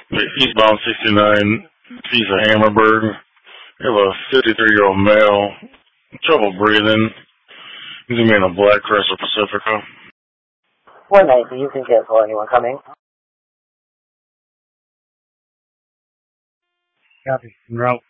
Eastbound 69, piece of Hammerberg. We have a 53-year-old male, trouble breathing. He's gonna be in a black Chrysler Pacifica. 190, you can cancel anyone coming. Copy. En route.